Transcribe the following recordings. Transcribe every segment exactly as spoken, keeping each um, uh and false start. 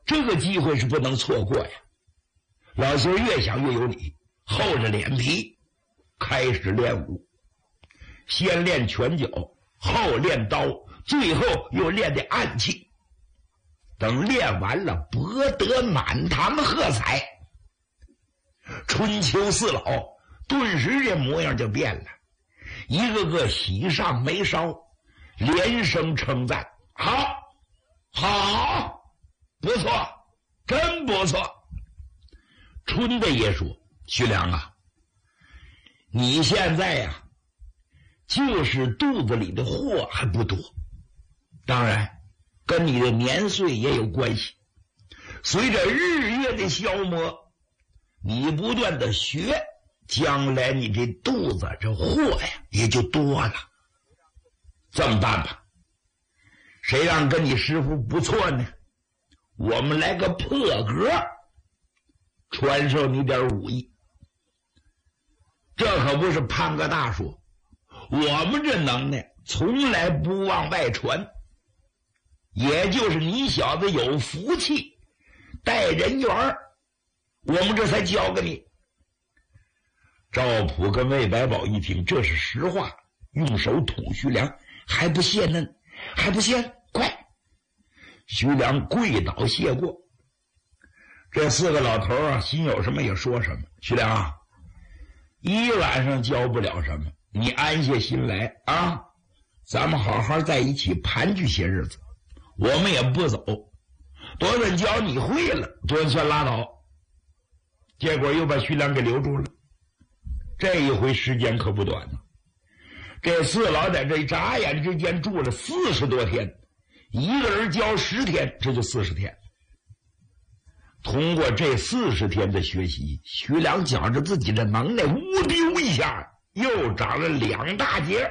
这个机会是不能错过呀。老兄越想越有理，厚着脸皮开始练武，先练拳脚，后练刀，最后又练的暗器。等练完了，博得满堂喝彩。春秋四老顿时这模样就变了，一个个喜上眉梢，连声称赞：好，好，不错，真不错。春的也说：徐良啊，你现在呀、啊，就是肚子里的货还不多，当然跟你的年岁也有关系。随着日月的消磨，你不断的学，将来你这肚子这货呀也就多了。这么办吧，谁让跟你师傅不错呢？我们来个破格，传授你点武艺。这可不是潘哥大说，我们这能耐从来不往外传，也就是你小子有福气带人缘，我们这才教给你。赵普跟魏百宝一听这是实话，用手捅徐良：还不谢嫩，还不谢，快！徐良跪倒谢过。这四个老头啊，心有什么也说什么。徐良啊，一晚上教不了什么，你安下心来啊，咱们好好在一起盘踞些日子，我们也不走，多准教你会了，多准算拉倒。结果又把徐良给留住了。这一回时间可不短呢，这四老在这眨眼之间住了四十多天，一个人教十天，这就四十天。通过这四十天的学习，徐良觉着自己的能耐乌丢一下又长了两大截。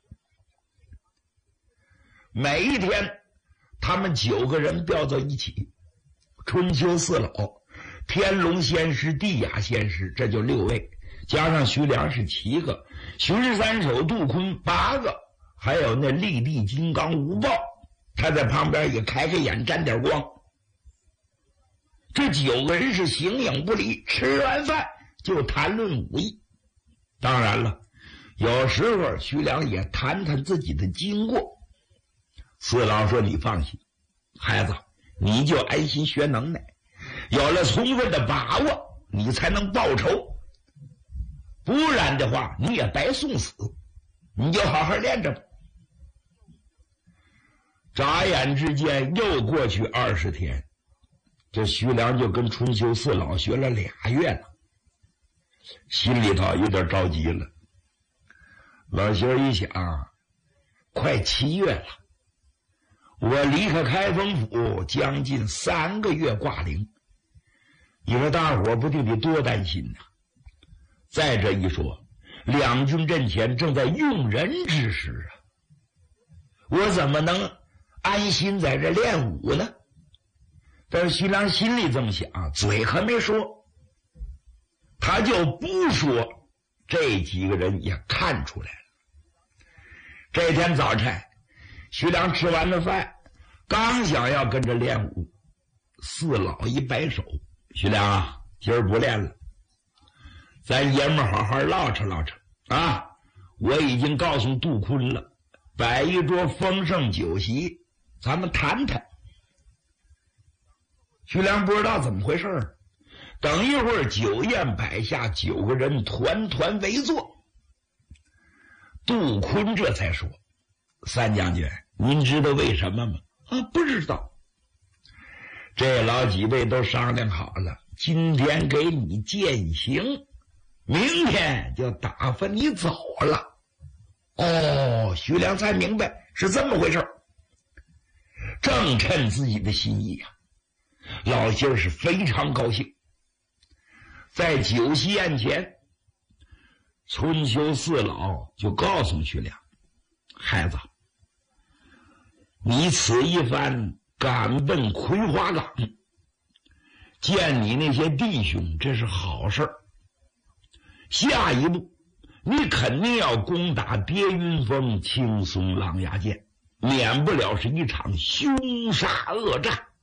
每一天他们九个人调到一起，春秋四老，天龙仙师、地雅仙师，这就六位，加上徐良是七个，巡三手杜坤八个，还有那立地金刚吴豹，他在旁边也开开眼沾点光。这九个人是形影不离，吃完饭就谈论武艺。当然了，有时候徐良也谈谈自己的经过。四老说：你放心，孩子，你就安心学能耐，有了充分的把握，你才能报仇，不然的话你也白送死，你就好好练着吧。眨眼之间又过去二十天，这徐良就跟春秋四老学了俩月了，心里头有点着急了。老兄一想，快七月了，我离开开封府将近三个月挂零，你说大伙不定得多担心呢、啊？再这一说，两军阵前正在用人之时啊，我怎么能安心在这练武呢？但是徐良心里这么想，嘴可没说，他就不说，这几个人也看出来了。这天早晨，徐良吃完了饭，刚想要跟着练武，四老一摆手：徐良啊，今儿不练了，咱爷们好好唠扯唠扯啊！我已经告诉杜坤了，摆一桌丰盛酒席，咱们谈谈。徐良不知道怎么回事，等一会儿酒宴摆下，九个人团团围坐。杜坤这才说：三将军，您知道为什么吗？啊，不知道。这老几位都商量好了，今天给你践行，明天就打发你走了。哦，徐良才明白是这么回事，正趁自己的心意啊，老心儿是非常高兴。在酒席宴前，春秋四老就告诉徐良：孩子，你此一番赶奔葵花岗，见你那些弟兄，这是好事儿。下一步你肯定要攻打跌云峰、青松狼牙涧，免不了是一场凶杀恶战。